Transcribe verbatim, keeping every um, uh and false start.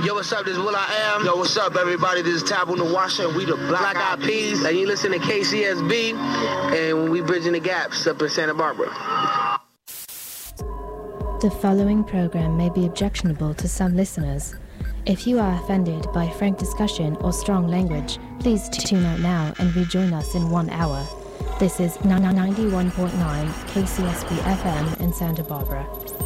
Yo, what's up? This is Will I Am. Yo, what's up, everybody? This is Taboo Nawasha, and we the Black, Black Eyed Peas. And you listen to K C S B, and we bridging the gaps up in Santa Barbara. The following program may be objectionable to some listeners. If you are offended by frank discussion or strong language, please tune out now and rejoin us in one hour. This is ninety-one point nine K C S B F M in Santa Barbara.